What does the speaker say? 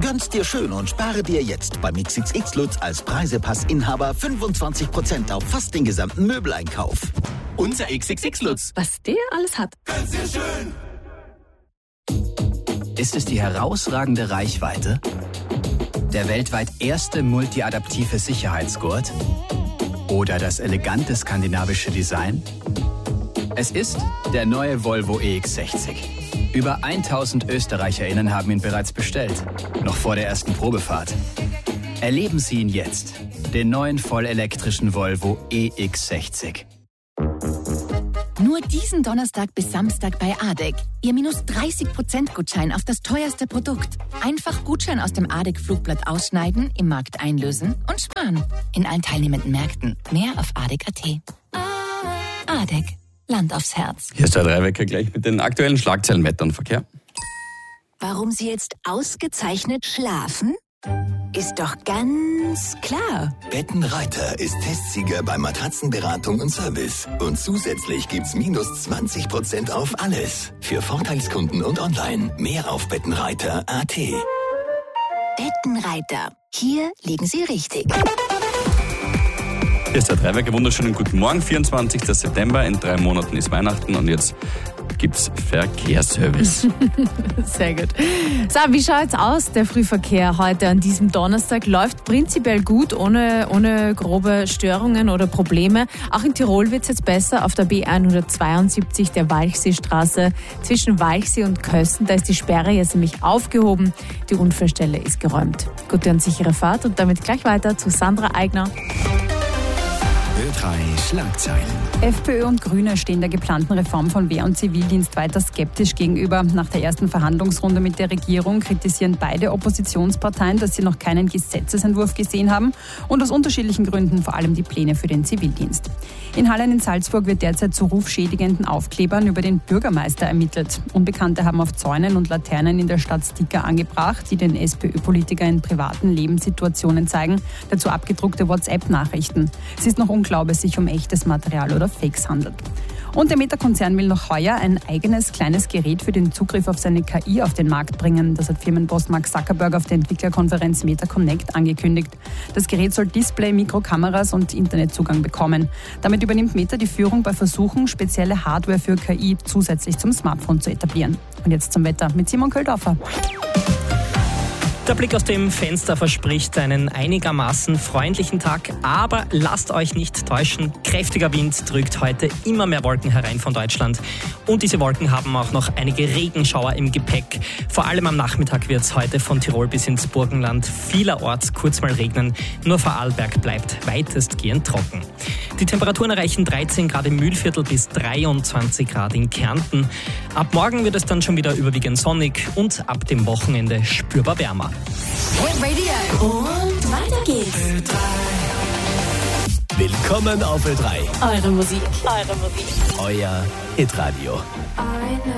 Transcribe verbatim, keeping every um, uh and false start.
Gönn's dir schön und spare dir jetzt beim X X X Lutz als Preisepassinhaber fünfundzwanzig Prozent auf fast den gesamten Möbeleinkauf. Unser X X X Lutz. Was der alles hat. Gönn's dir schön. Ist es die herausragende Reichweite? Der weltweit erste multiadaptive Sicherheitsgurt? Oder das elegante skandinavische Design? Es ist der neue Volvo E X sechzig. Über tausend ÖsterreicherInnen haben ihn bereits bestellt, noch vor der ersten Probefahrt. Erleben Sie ihn jetzt, den neuen vollelektrischen Volvo E X sechzig. Nur diesen Donnerstag bis Samstag bei A D E C. Ihr minus dreißig Prozent Gutschein auf das teuerste Produkt. Einfach Gutschein aus dem A D E C-Flugblatt ausschneiden, im Markt einlösen und sparen. In allen teilnehmenden Märkten. Mehr auf A D E C punkt A T. A D E C. Land aufs Herz. Hier ist der Dreiwecker gleich mit den aktuellen Schlagzeilen Wetter und Verkehr. Warum Sie jetzt ausgezeichnet schlafen? Ist doch ganz klar. Bettenreiter ist Testsieger bei Matratzenberatung und Service. Und zusätzlich gibt's minus zwanzig Prozent auf alles. Für Vorteilskunden und online. Mehr auf bettenreiter punkt A T. Bettenreiter. Hier liegen Sie richtig. Hier ist der Dreiwecker. Wunderschönen guten Morgen. vierundzwanzigster September. In drei Monaten ist Weihnachten und jetzt gibt's Verkehrsservice. Sehr gut. So, wie schaut's aus? Der Frühverkehr heute an diesem Donnerstag läuft prinzipiell gut, ohne, ohne grobe Störungen oder Probleme. Auch in Tirol wird's jetzt besser. Auf der B hundertzweiundsiebzig, der Walchseestraße zwischen Walchsee und Kössen, da ist die Sperre jetzt nämlich aufgehoben. Die Unfallstelle ist geräumt. Gute und sichere Fahrt und damit gleich weiter zu Sandra Eigner. Ö drei Schlagzeilen. FPÖ und Grüne stehen der geplanten Reform von Wehr- und Zivildienst weiter skeptisch gegenüber. Nach der ersten Verhandlungsrunde mit der Regierung kritisieren beide Oppositionsparteien, dass sie noch keinen Gesetzesentwurf gesehen haben und aus unterschiedlichen Gründen vor allem die Pläne für den Zivildienst. In Hallein in Salzburg wird derzeit zu rufschädigenden Aufklebern über den Bürgermeister ermittelt. Unbekannte haben auf Zäunen und Laternen in der Stadt Sticker angebracht, die den SPÖ-Politiker in privaten Lebenssituationen zeigen, dazu abgedruckte WhatsApp-Nachrichten. Es ist noch unklar, ob es sich um echtes Material oder Fakes handelt. Und der Meta-Konzern will noch heuer ein eigenes kleines Gerät für den Zugriff auf seine K I auf den Markt bringen. Das hat Firmenboss Mark Zuckerberg auf der Entwicklerkonferenz Meta Connect angekündigt. Das Gerät soll Display, Mikrokameras und Internetzugang bekommen. Damit übernimmt Meta die Führung bei Versuchen, spezielle Hardware für K I zusätzlich zum Smartphone zu etablieren. Und jetzt zum Wetter mit Simon Köldorfer. Der Blick aus dem Fenster verspricht einen einigermaßen freundlichen Tag, aber lasst euch nicht täuschen, kräftiger Wind drückt heute immer mehr Wolken herein von Deutschland. Und diese Wolken haben auch noch einige Regenschauer im Gepäck. Vor allem am Nachmittag wird es heute von Tirol bis ins Burgenland vielerorts kurz mal regnen. Nur Vorarlberg bleibt weitestgehend trocken. Die Temperaturen erreichen dreizehn Grad im Mühlviertel bis dreiundzwanzig Grad in Kärnten. Ab morgen wird es dann schon wieder überwiegend sonnig und ab dem Wochenende spürbar wärmer. Radio. Und weiter geht's. Ö drei. Willkommen auf Ö drei. Eure Musik. Eure Musik. Euer Hitradio. I know